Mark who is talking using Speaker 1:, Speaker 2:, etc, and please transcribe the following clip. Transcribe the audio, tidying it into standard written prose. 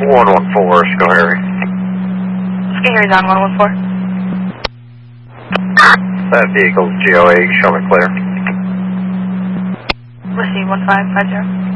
Speaker 1: 114, Schoharie.
Speaker 2: Schoharie's on 114.
Speaker 1: That vehicle's GOA, show me clear.
Speaker 2: Receive 1550.